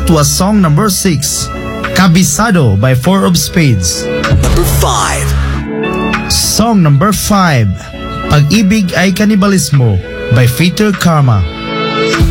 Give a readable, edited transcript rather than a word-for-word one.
That was song number 6, Kabisado by Four of Spades. Number 5. Song number 5, Pag-ibig ay Kanibalismo by Fatal Karma.